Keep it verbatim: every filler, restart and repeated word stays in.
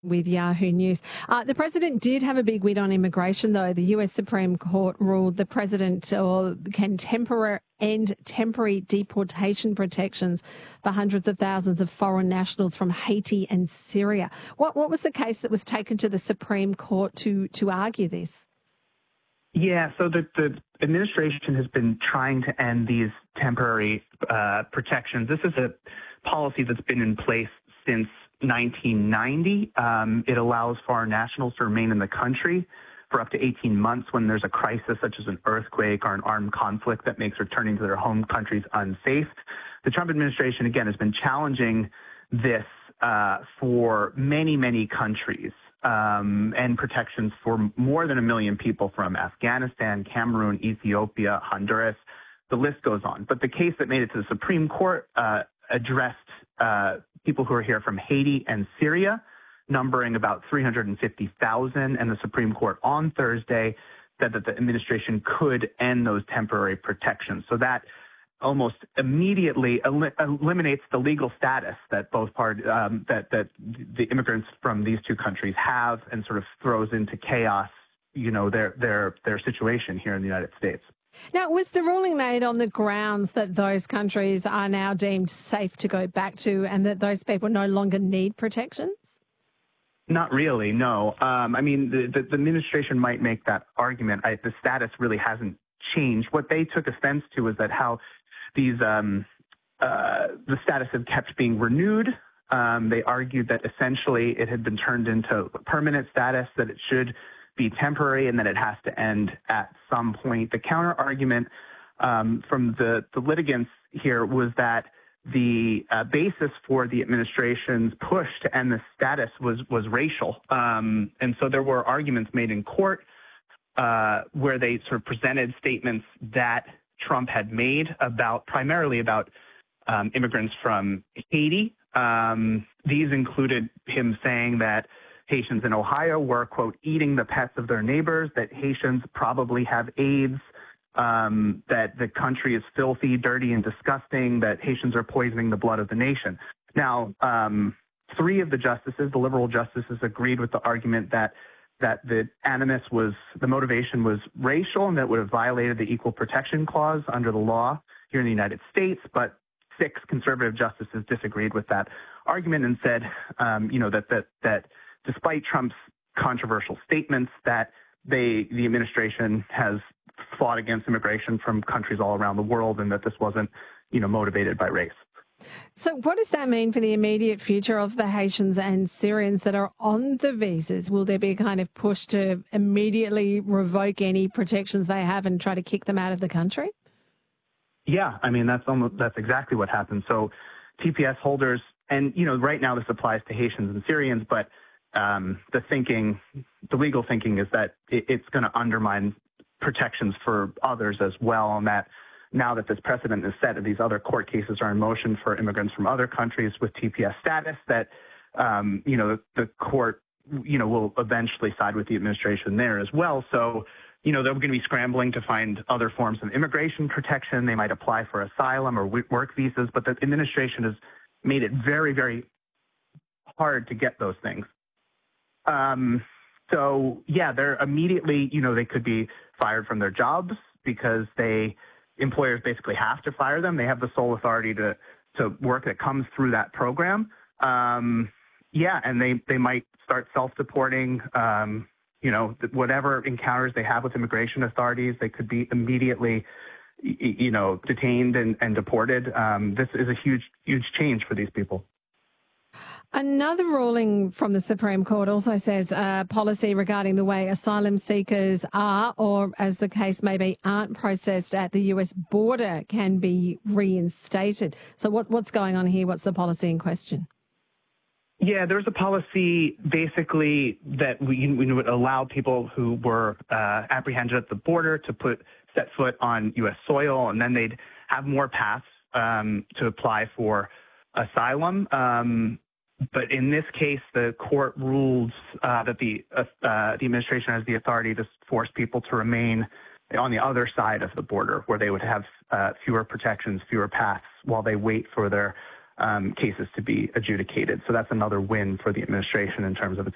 with Yahoo News. Uh, the president did have a big win on immigration, though. The U S Supreme Court ruled the president or can temporary end temporary deportation protections for hundreds of thousands of foreign nationals from Haiti and Syria. What what was the case that was taken to the Supreme Court to to argue this? Yeah, so the, the administration has been trying to end these temporary uh, protections. This is a policy that's been in place since nineteen ninety. Um, it allows foreign nationals to remain in the country for up to eighteen months when there's a crisis such as an earthquake or an armed conflict that makes returning to their home countries unsafe. The Trump administration, again, has been challenging this uh, for many, many countries um, and protections for more than a million people from Afghanistan, Cameroon, Ethiopia, Honduras. The list goes on. But the case that made it to the Supreme Court uh, addressed uh, people who are here from Haiti and Syria, numbering about three hundred fifty thousand, and the Supreme Court on Thursday said that the administration could end those temporary protections. So that almost immediately el- eliminates the legal status that both part um, that that the immigrants from these two countries have, and sort of throws into chaos, you know, their their their situation here in the United States. Now, was the ruling made on the grounds that those countries are now deemed safe to go back to and that those people no longer need protections? Not really, no. Um, I mean, the, the, the administration might make that argument. I, the status really hasn't changed. What they took offense to is that how these um, uh, the status had kept being renewed. Um, they argued that essentially it had been turned into permanent status, that it should be temporary, and that it has to end at some point. The counter argument um, from the, the litigants here was that the uh, basis for the administration's push to end the status was was racial, um, and so there were arguments made in court uh, where they sort of presented statements that Trump had made about primarily about um, immigrants from Haiti. Um, these included him saying that Haitians in Ohio were, quote, eating the pets of their neighbors, that Haitians probably have AIDS, um, that the country is filthy, dirty, and disgusting, that Haitians are poisoning the blood of the nation. Now, um, three of the justices, the liberal justices, agreed with the argument that that the animus was, the motivation was racial and that would have violated the Equal Protection Clause under the law here in the United States, but six conservative justices disagreed with that argument and said, um, you know, that that that despite Trump's controversial statements, that they, the administration has fought against immigration from countries all around the world, and that this wasn't, you know, motivated by race. So what does that mean for the immediate future of the Haitians and Syrians that are on the visas? Will there be a kind of push to immediately revoke any protections they have and try to kick them out of the country? Yeah, I mean, that's almost, that's exactly what happened. So T P S holders, and, you know, right now this applies to Haitians and Syrians, but um, the thinking, the legal thinking is that it, it's going to undermine protections for others as well, and that now that this precedent is set and these other court cases are in motion for immigrants from other countries with T P S status, that, um, you know, the, the court, you know, will eventually side with the administration there as well. So, you know, they're going to be scrambling to find other forms of immigration protection. They might apply for asylum or work visas, but the administration has made it very, very hard to get those things. Um, so, yeah, they're immediately, you know, they could be fired from their jobs because they, employers basically have to fire them. They have the sole authority to, to work that comes through that program. Um, yeah, and they, they might start self-deporting, um, you know, whatever encounters they have with immigration authorities, they could be immediately, you know, detained and, and deported. Um, this is a huge, huge change for these people. Another ruling from the Supreme Court also says uh, policy regarding the way asylum seekers are, or as the case may be, aren't processed at the U S border can be reinstated. So what, what's going on here? What's the policy in question? Yeah, there's a policy basically that we, we would allow people who were uh, apprehended at the border to put set foot on U S soil, and then they'd have more paths um, to apply for asylum. Um, But in this case, the court ruled uh, that the uh, uh, the administration has the authority to force people to remain on the other side of the border, where they would have uh, fewer protections, fewer paths, while they wait for their um, cases to be adjudicated. So that's another win for the administration in terms of its